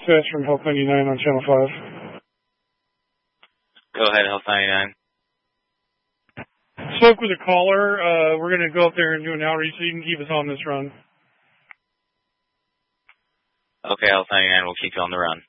dispatch from Health 99 on Channel 5. Go ahead, Health 99. Spoke with a caller. We're going to go up there and do an outreach so you can keep us on this run. Okay, Health 99, we'll keep you on the run.